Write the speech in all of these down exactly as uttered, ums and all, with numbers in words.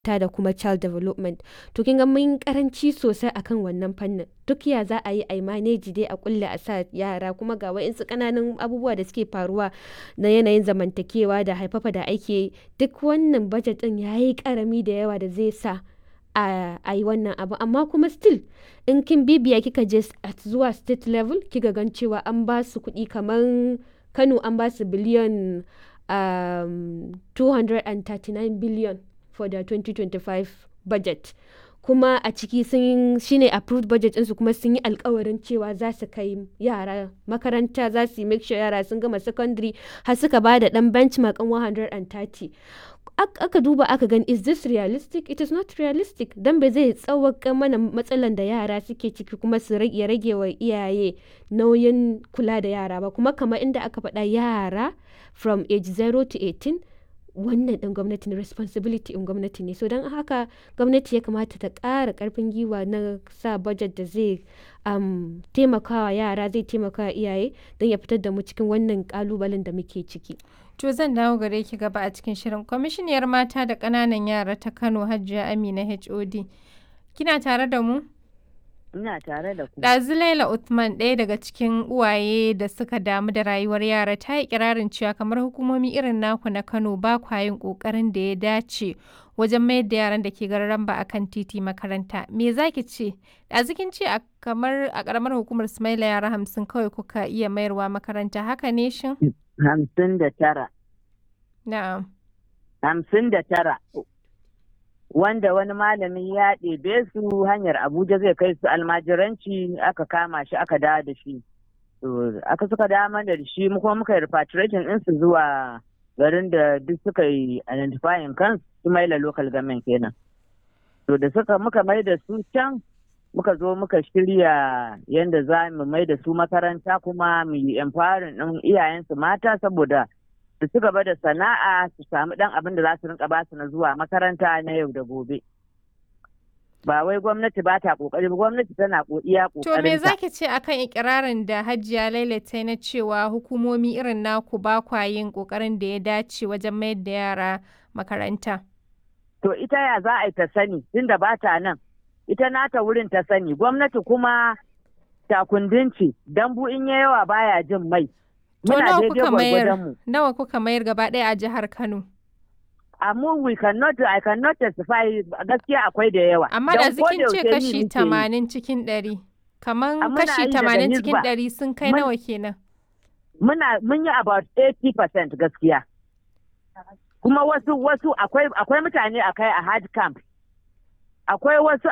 ta da kuma child development. To kin ga mun karanci sosai akan wannan fannin. Duk ya za a yi a manage dai a kulle a sa yara kuma ga wa'insu ƙananan abubuwa da suke faruwa na yanayin zamantakewa da haifafa da ake duk wannan budget din yayi karami da yawa da zai sa a yi wannan abu amma kuma still in kin bibiya kika je zuwa state level kika gan cewa an ba su kuɗi kamar Kano an ba su biliyan um, two hundred thirty-nine billion for the twenty twenty-five budget kuma a ciki sun shine approved budget ɗinsu kuma sun yi alkawarin cewa za su kai yara makaranta za su yi make sure yara sun gama secondary har suka ba da ɗan benchmark ɗin one hundred thirty aka duba aka gani is this realistic? It is not realistic dan bai zai tsawaka mana matsalan da yara suke ciki kuma su rage rage wa iyaye nauyin kula da yara ba kuma kamar inda aka faɗa yara from age zero to eighteen wannan ɗin gwamnati ne responsibility in gwamnati ne so don haka gwamnati ya kamata ta ƙara ƙarfin giwa na sa budget da zai um, taimakawa yara zai taimakawa iyaye don ya fitar da mu cikin wannan ƙalubalen da muke ciki. To zan dawo gare ki gaba a cikin shirin. Kwamishiniyar mata da ƙananan yara ta Kano Hajiya Amina H O D. Kina tare da mu? Ina tare da ku. Ɗazu Laila Uthman ɗaya daga cikin uwaye da suka damu da rayuwar yara ta yi kirarin cewa kamar hukumomi irin naku na Kano ba kwa yin ƙoƙarin da ya dace wajen mayar da yaran da ke gararan ba a kan titi makaranta. Me za ki ce? Ɗazu kin ce a kamar a ƙaramar hukumar Sumaila yara hamsin kawai kuka iya mayarwa makaranta haka ne shin? Hamsin da tara. Na'am. Hamsin da tara. Wanda wani malami ya ɗebe su hanyar Abuja zai kai su almajiranci aka kama shi aka dawo da shi. Aka suka dawo da shi mu kuma muka yi repatriation ɗinsu zuwa garin da duk suka yi identifying kansu Sumaila local government kenan. To da suka muka mai da su can muka zo muka shirya yadda za mu mai da su makaranta kuma mu yi empowering ɗin iyayensu mata saboda su ci gaba da sana'a su samu ɗan abin da za su rinka basu na zuwa makaranta na yau da gobe. Ba wai gwamnati ba ta kokari ba gwamnati tana iya kokarin. To me zaki ce akan ikirarin da Hajiya Laila ta na cewa hukumomi irin naku ba kwa yin kokarin da ya dace wajen mayar da yara makaranta? To ita ya za a yi ta sani tunda ba ta nan. Ita nata wurin ta sani gwamnati kuma takundinci dambu in ya yawa baya jin mai. To nawa kuka mayar nawa kuka mayar gaba ɗaya a jihar Kano? Amma we cannot I cannot testify gaskiya akwai da yawa. Amma da zikin ce kashi tamanin cikin ɗari. Kaman kashi tamanin cikin ɗari sun kai nawa kenan? Muna mun yi about eighty percent gaskiya. Kuma wasu wasu akwai akwai mutane akai a hard camp. Akwai wasu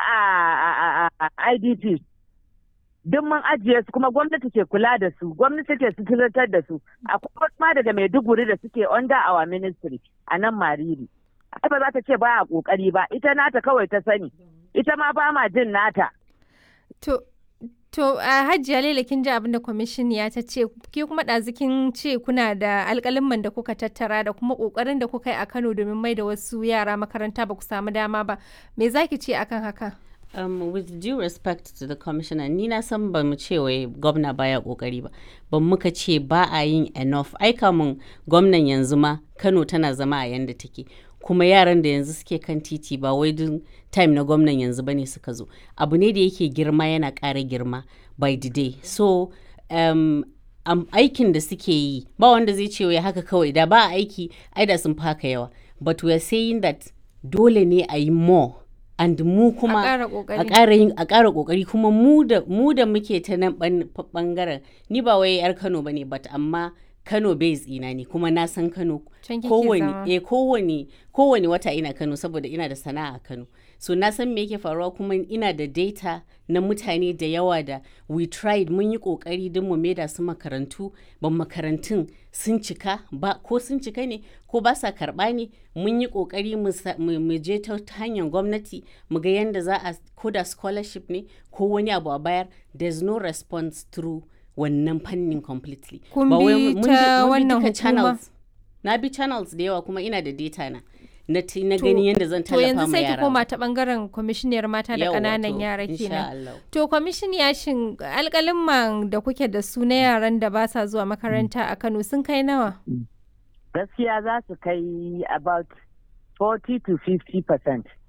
a I D P. Duk mun ajiye su kuma gwamnati ke kula da su, gwamnati ke suturantar da su. Akwai wasu ma daga Maiduguri da suke under our ministry a nan Mariri. Ai ba za ta ce ba a kokari ba, ita nata kawai ta sani. Ita ma ba ma jin nata. To To a Hajiya Laila kin ji abin da kwamishiniya ta ce, ke kuma ɗazu kin ce kuna da alƙalimman da kuka tattara da kuma ƙoƙarin da kuka yi a Kano domin mai da wasu yara makaranta ba ku samu dama ba. Me za ki ce akan haka? Um, with due respect to the commissioner, ni na san ba mu ce wai gwamna baya kokari ba, ba muka ce ba a yin enough. Ai kamun gwamnan yanzu ma Kano tana zama a yanda take. Kuma yaran da yanzu suke kan titi ba wai duk time na gwamnan yanzu bane suka zo. Abu ne da yake girma yana ƙara girma by the day. So um, um, aikin da suke yi ba wanda zai ce wai haka kawai da ba aiki ai da sun faka yawa. But we are saying that dole ne a yi more. And mu kuma a ƙara yin a ƙara ƙoƙari kuma mu da mu da muke ta nan ɓangaren ni ba wai yar Kano bane but amma Kano base ina ne kuma na san Kano kowane eh kowane kowane wata ina Kano saboda ina da sana'a a Kano so na san me yake faruwa kuma ina da data na mutane da yawa da we tried mun yi kokari din mu maida su makarantu ban makarantun sun cika ba ko sun cika ne ko ba sa karba ne mun yi kokari mu je ta hanyar gwamnati mu ga yanda za a koda scholarship ne ko wani abu a bayar there's no response through wannan fannin completely. Kun bi ta wannan hukuma? Na bi channels da yawa kuma ina da data na. Na na gani yadda zan tallafa ma yara. To yanzu sai ki koma ta bangaren kwamishiniyar mata da kananan yara kenan. To kwamishiniya shin alƙalin da kuke da su na yaran da ba sa zuwa makaranta a Kano sun kai nawa? Gaskiya za su kai about forty to fifty percent.